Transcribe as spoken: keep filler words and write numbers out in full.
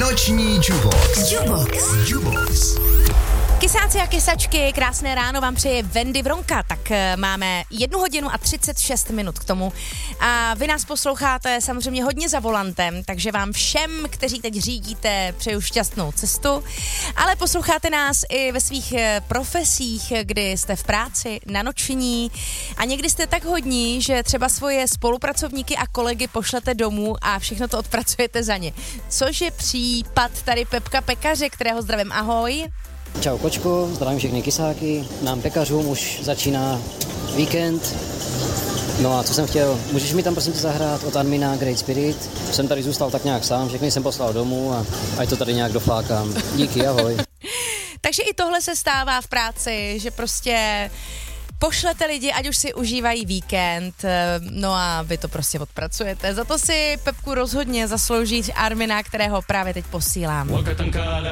Noční Jubox. Jubox. Jubox. Kysáci a kysačky, krásné ráno vám přeje Wendy Vronka, tak máme jednu hodinu a třicet šest minut k tomu a vy nás posloucháte samozřejmě hodně za volantem, takže vám všem, kteří teď řídíte, přeju šťastnou cestu, ale posloucháte nás i ve svých profesích, kdy jste v práci, na noční a někdy jste tak hodní, že třeba svoje spolupracovníky a kolegy pošlete domů a všechno to odpracujete za ně. Což je případ tady Pepka Pekaře, kterého zdravím, ahoj. Čau kočko, zdravím všechny kysáky, nám pekařům už začíná víkend. No a co jsem chtěl, můžeš mi tam prosím tě zahrát od Admina Great Spirit? Jsem tady zůstal tak nějak sám, všechny jsem poslal domů a ať to tady nějak doflákám. Díky, ahoj. Takže i tohle se stává v práci, že prostě pošlete lidi, ať už si užívají víkend, no a vy to prostě odpracujete. Za to si Pepku rozhodně zaslouží Armina, kterého právě teď posílám.